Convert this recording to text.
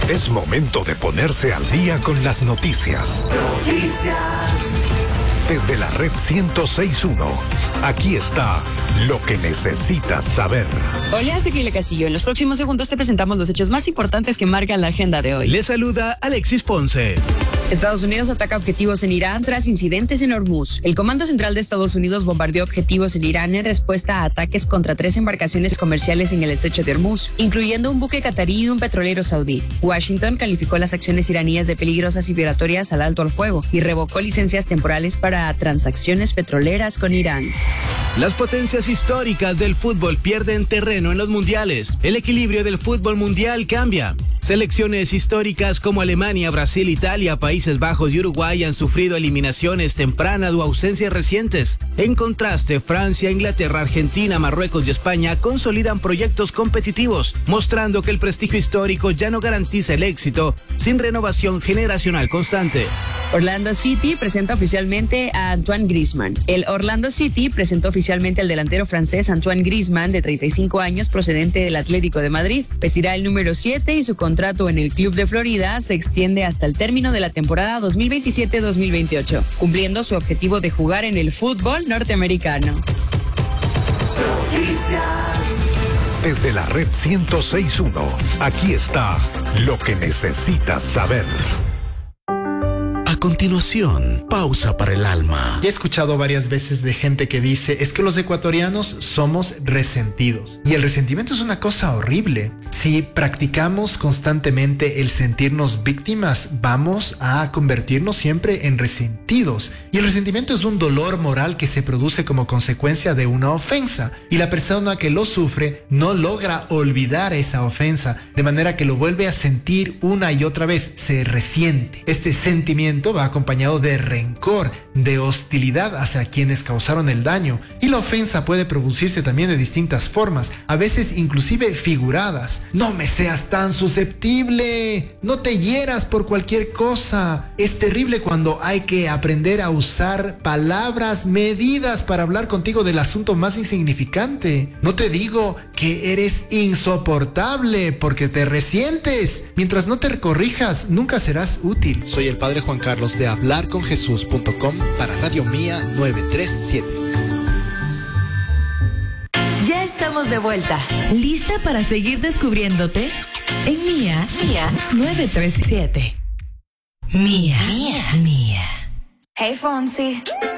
Es momento de ponerse al día con las noticias. Desde la red 106.1, aquí está lo que necesitas saber. Hola, soy Kile Castillo. En los próximos segundos te presentamos los hechos más importantes que marcan la agenda de hoy. Le saluda Alexis Ponce. Estados Unidos ataca objetivos en Irán tras incidentes en Hormuz. El Comando Central de Estados Unidos bombardeó objetivos en Irán en respuesta a ataques contra 3 embarcaciones comerciales en el estrecho de Hormuz, incluyendo un buque catarí y un petrolero saudí. Washington calificó las acciones iraníes de peligrosas y violatorias al alto al fuego y revocó licencias temporales para transacciones petroleras con Irán. Las potencias históricas del fútbol pierden terreno en los mundiales. El equilibrio del fútbol mundial cambia. Selecciones históricas como Alemania, Brasil, Italia, Países Bajos y Uruguay han sufrido eliminaciones tempranas o ausencias recientes. En contraste, Francia, Inglaterra, Argentina, Marruecos y España consolidan proyectos competitivos, mostrando que el prestigio histórico ya no garantiza el éxito sin renovación generacional constante. Orlando City presenta oficialmente a Antoine Griezmann. El Orlando City presentó oficialmente al delantero francés Antoine Griezmann, de 35 años, procedente del Atlético de Madrid. Vestirá el número 7 y su contrato en el club de Florida se extiende hasta el término de la temporada 2027-2028, cumpliendo su objetivo de jugar en el fútbol norteamericano. Desde la red 106.1, aquí está lo que necesitas saber. A continuación, pausa para el alma. Ya he escuchado varias veces de gente que dice, es que los ecuatorianos somos resentidos. Y el resentimiento es una cosa horrible. Si practicamos constantemente el sentirnos víctimas, vamos a convertirnos siempre en resentidos. Y el resentimiento es un dolor moral que se produce como consecuencia de una ofensa. Y la persona que lo sufre no logra olvidar esa ofensa, de manera que lo vuelve a sentir una y otra vez, se resiente. Este sentimiento va acompañado de rencor, de hostilidad hacia quienes causaron el daño, y la ofensa puede producirse también de distintas formas, a veces inclusive figuradas. No me seas tan susceptible, no te hieras por cualquier cosa. Es terrible cuando hay que aprender a usar palabras medidas para hablar contigo del asunto más insignificante. No te digo que eres insoportable porque te resientes. Mientras no te corrijas, nunca serás útil. Soy el padre Juan Carlos de hablarconjesús.com para Radio Mía 937. Ya estamos de vuelta. ¿Lista para seguir descubriéndote? En Mía 937. Mía. Hey, Fonsi.